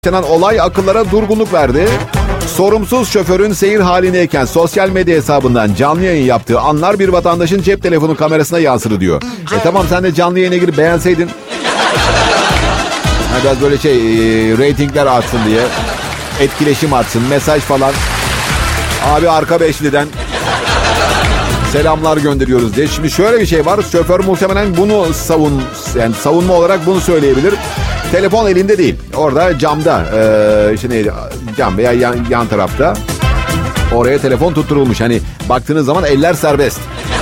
yaşanan olay akıllara durgunluk verdi. Sorumsuz şoförün seyir halindeyken sosyal medya hesabından canlı yayın yaptığı anlar bir vatandaşın cep telefonu kamerasına yansıdı diyor. Tamam sen de canlı yayına girip beğenseydin. Biraz böyle reytingler artsın diye. Etkileşim artsın, mesaj falan. Abi arka beşliden selamlar gönderiyoruz diye. Şimdi şöyle bir şey var. Şoför muhtemelen bunu savunma olarak bunu söyleyebilir. Telefon elinde değil. Orada camda. Cam veya yan tarafta. Oraya telefon tutturulmuş. Hani baktığınız zaman eller serbest.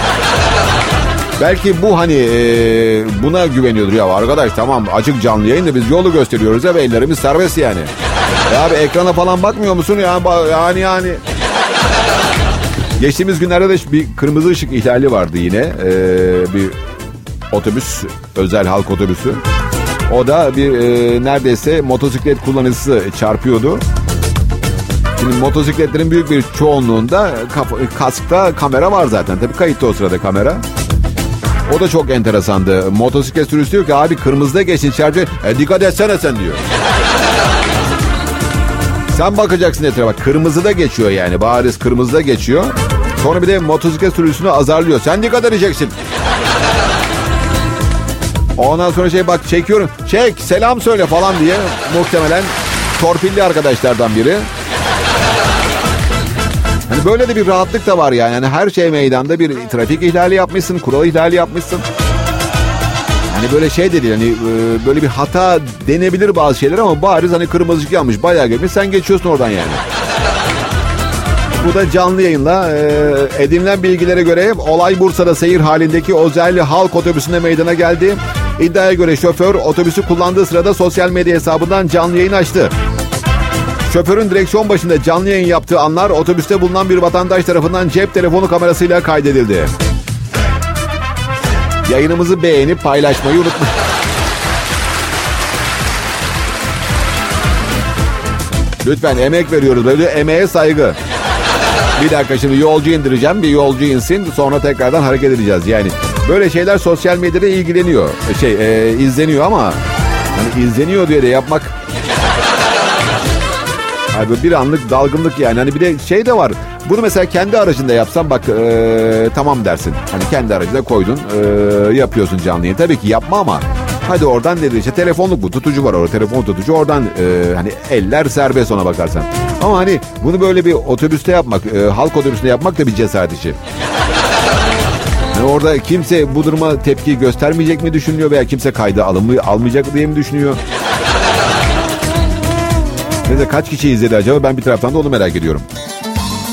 Belki bu buna güveniyordur ya. Arkadaş tamam açık canlı yayın da biz yolu gösteriyoruz ya ve ellerimiz serbest yani. Ya abi ekrana falan bakmıyor musun ya? Yani. Geçtiğimiz günlerde de bir kırmızı ışık ihlali vardı yine. Bir otobüs, özel halk otobüsü. O da bir neredeyse motosiklet kullanıcısı çarpıyordu. Şimdi motosikletlerin büyük bir çoğunluğunda kaskta kamera var zaten. Tabii kayıtta o sırada kamera. O da çok enteresandı. Motosiklet sürücüsü diyor ki abi kırmızıda geçin çarpıyor. Dikkat etsene sen diyor. Sen bakacaksın etrafa. Kırmızıda geçiyor yani. Bariz kırmızıda geçiyor. Sonra bir de motosiklet sürücüsünü azarlıyor. Sen dikkat edeceksin. Ondan sonra bak çekiyorum. Çek selam söyle falan diye. Muhtemelen torpilli arkadaşlardan biri. Hani böyle de bir rahatlık da var yani. Her şey meydanda bir trafik ihlali yapmışsın. Kural ihlali yapmışsın. Hani böyle de değil. Böyle bir hata denebilir bazı şeyler ama bariz kırmızı ışık yanmış. Bayağı gelmiş. Sen geçiyorsun oradan yani. Bu da canlı yayınla edinilen bilgilere göre olay Bursa'da seyir halindeki özel halk otobüsünde meydana geldi. İddiaya göre şoför otobüsü kullandığı sırada sosyal medya hesabından canlı yayın açtı. Şoförün direksiyon başında canlı yayın yaptığı anlar otobüste bulunan bir vatandaş tarafından cep telefonu kamerasıyla kaydedildi. Yayınımızı beğenip paylaşmayı unutmayın. Lütfen emek veriyoruz. Böyle emeğe saygı. Bir dakika şimdi yolcu indireceğim. Bir yolcu insin sonra tekrardan hareket edeceğiz. Yani böyle şeyler sosyal medyada izleniyor ama izleniyor diye de yapmak bir anlık dalgınlık yani. Bir de de var. Bunu mesela kendi aracında yapsan bak tamam dersin. Kendi aracına koydun yapıyorsun canlı yayın. Tabii ki yapma ama hadi oradan nedir telefonluk bu tutucu var orada telefon tutucu oradan eller serbest ona bakarsan. Ama bunu böyle bir otobüste yapmak halk otobüsünde yapmak da bir cesaret işi. Orada kimse bu duruma tepki göstermeyecek mi düşünüyor veya kimse kayda almayacak diye mi düşünüyor? Kaç kişi izledi acaba ben bir taraftan da onu merak ediyorum.